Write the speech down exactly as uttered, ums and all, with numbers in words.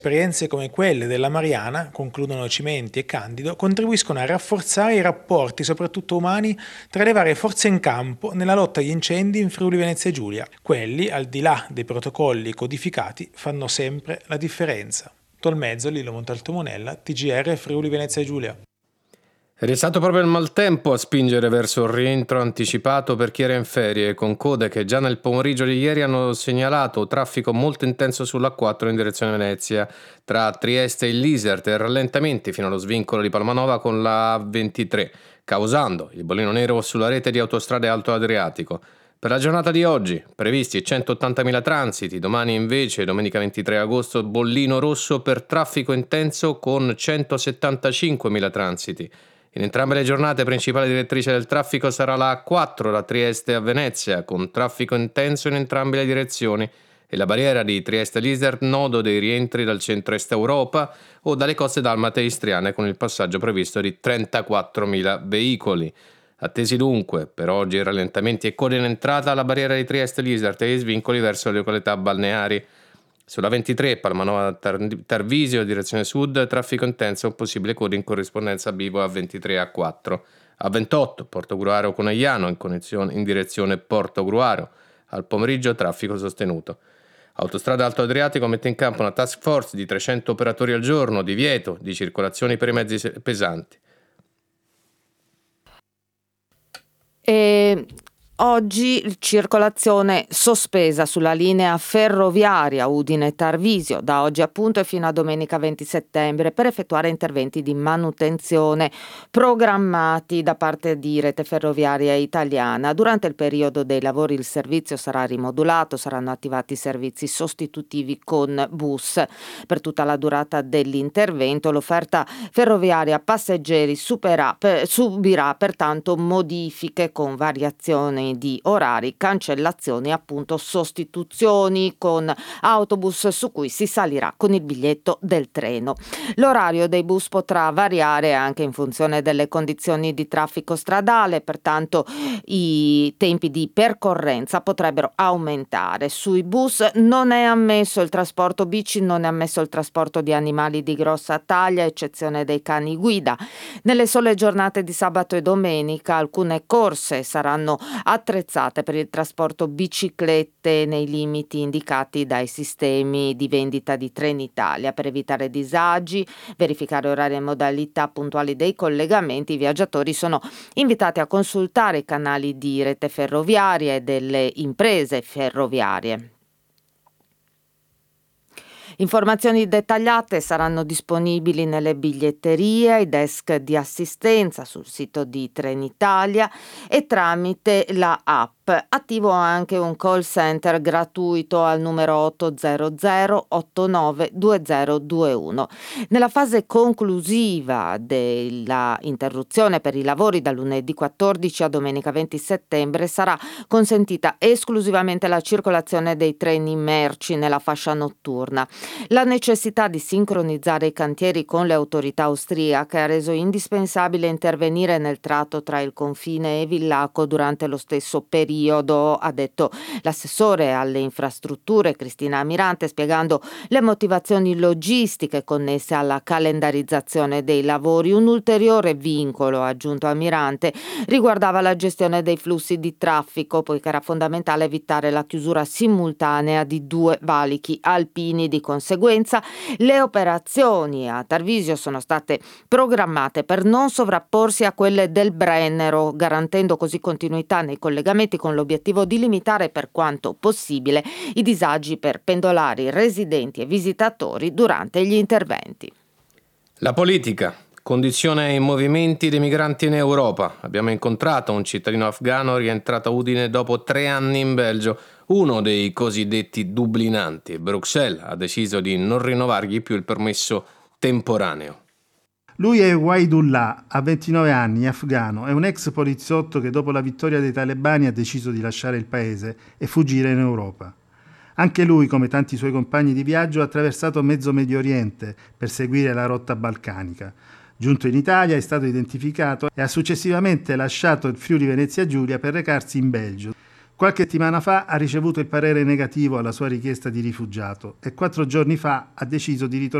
Esperienze come quelle della Mariana, concludono Cimenti e Candido, contribuiscono a rafforzare i rapporti, soprattutto umani, tra le varie forze in campo nella lotta agli incendi in Friuli Venezia Giulia. Quelli, al di là dei protocolli codificati, fanno sempre la differenza. Tolmezzo, Lillo Montalto Monella, T G R Friuli Venezia Giulia. Ed è stato proprio il maltempo a spingere verso il rientro anticipato per chi era in ferie, con code che già nel pomeriggio di ieri hanno segnalato traffico molto intenso sull'A quattro in direzione Venezia, tra Trieste e l'Isert, e rallentamenti fino allo svincolo di Palmanova con la A ventitré, causando il bollino nero sulla rete di autostrade Alto Adriatico. Per la giornata di oggi, previsti centottantamila transiti, domani invece, domenica ventitré agosto, bollino rosso per traffico intenso con centosettantacinquemila transiti. In entrambe le giornate principale direttrice del traffico sarà la A quattro da Trieste a Venezia, con traffico intenso in entrambe le direzioni, e la barriera di Trieste-Lisert, nodo dei rientri dal centro-est Europa o dalle coste dalmate e istriane, con il passaggio previsto di trentaquattromila veicoli. Attesi dunque per oggi rallentamenti e code in entrata alla barriera di Trieste-Lisert e gli svincoli verso le località balneari. Sulla ventitré, Palmanova Tarvisio, direzione sud, traffico intenso, possibile coda in corrispondenza Bivo A ventitré A quattro. A ventotto, Portogruaro Conegliano, in, connessione, in direzione Portogruaro. Al pomeriggio, traffico sostenuto. Autostrada Alto Adriatico mette in campo una task force di trecento operatori al giorno, divieto di circolazione per i mezzi pesanti. E oggi circolazione sospesa sulla linea ferroviaria Udine-Tarvisio, da oggi appunto e fino a domenica venti settembre, per effettuare interventi di manutenzione programmati da parte di Rete Ferroviaria Italiana. Durante il periodo dei lavori il servizio sarà rimodulato, saranno attivati servizi sostitutivi con bus. Per tutta la durata dell'intervento l'offerta ferroviaria passeggeri supera, per, subirà pertanto modifiche con variazioni di orari, cancellazioni e appunto sostituzioni con autobus su cui si salirà con il biglietto del treno. L'orario dei bus potrà variare anche in funzione delle condizioni di traffico stradale, pertanto i tempi di percorrenza potrebbero aumentare. Sui bus non è ammesso il trasporto bici, non è ammesso il trasporto di animali di grossa taglia, eccezione dei cani guida. Nelle sole giornate di sabato e domenica alcune corse saranno attrezzate per il trasporto biciclette nei limiti indicati dai sistemi di vendita di Trenitalia. Per evitare disagi, verificare orari e modalità puntuali dei collegamenti, i viaggiatori sono invitati a consultare i canali di Rete Ferroviaria e delle imprese ferroviarie. Informazioni dettagliate saranno disponibili nelle biglietterie, ai desk di assistenza, sul sito di Trenitalia e tramite la app. Attivo anche un call center gratuito al numero otto zero zero otto nove due zero due uno. Nella fase conclusiva della interruzione per i lavori da lunedì quattordici a domenica venti settembre sarà consentita esclusivamente la circolazione dei treni merci nella fascia notturna. La necessità di sincronizzare i cantieri con le autorità austriache ha reso indispensabile intervenire nel tratto tra il confine e Villaco durante lo stesso periodo, ha detto l'assessore alle infrastrutture Cristina Amirante, spiegando le motivazioni logistiche connesse alla calendarizzazione dei lavori. Un ulteriore vincolo, ha aggiunto Amirante, riguardava la gestione dei flussi di traffico, poiché era fondamentale evitare la chiusura simultanea di due valichi alpini. Di conseguenza le operazioni a Tarvisio sono state programmate per non sovrapporsi a quelle del Brennero, garantendo così continuità nei collegamenti, con l'obiettivo di limitare per quanto possibile i disagi per pendolari, residenti e visitatori durante gli interventi. La politica condiziona i movimenti dei migranti in Europa. Abbiamo incontrato un cittadino afghano rientrato a Udine dopo tre anni in Belgio, uno dei cosiddetti dublinanti. Bruxelles ha deciso di non rinnovargli più il permesso temporaneo. Lui è Waidullah, ha ventinove anni, afghano, è un ex poliziotto che dopo la vittoria dei talebani ha deciso di lasciare il paese e fuggire in Europa. Anche lui, come tanti suoi compagni di viaggio, ha attraversato mezzo Medio Oriente per seguire la rotta balcanica. Giunto in Italia è stato identificato e ha successivamente lasciato il Friuli Venezia Giulia per recarsi in Belgio. Qualche settimana fa ha ricevuto il parere negativo alla sua richiesta di rifugiato e quattro giorni fa ha deciso di ritornare